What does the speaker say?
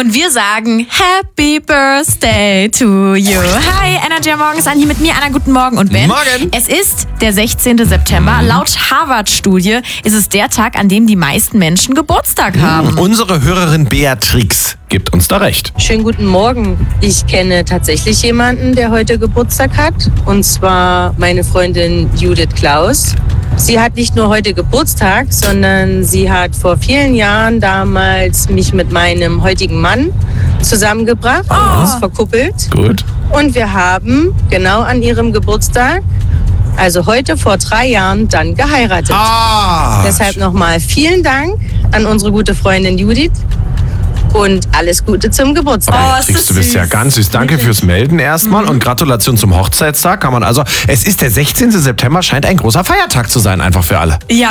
Und wir sagen Happy Birthday to you. Hi, Energy am Morgen ist an hier mit mir, Anna, guten Morgen und Ben. Morgen. Es ist der 16. September. Laut Harvard-Studie ist es der Tag, an dem die meisten Menschen Geburtstag haben. Unsere Hörerin Beatrix gibt uns da recht. Schönen guten Morgen. Ich kenne tatsächlich jemanden, der heute Geburtstag hat. Und zwar meine Freundin Judith Klaus. Sie hat nicht nur heute Geburtstag, sondern sie hat vor vielen Jahren damals mich mit meinem heutigen Mann zusammengebracht, uns verkuppelt. Gut. Und wir haben genau an ihrem Geburtstag, also heute vor 3 Jahren, dann geheiratet. Deshalb nochmal vielen Dank an unsere gute Freundin Judith. Und alles Gute zum Geburtstag. Beatrix, du bist ja ganz süß. Danke fürs Melden erstmal und Gratulation zum Hochzeitstag. Es ist der 16. September, scheint ein großer Feiertag zu sein, einfach für alle. Ja,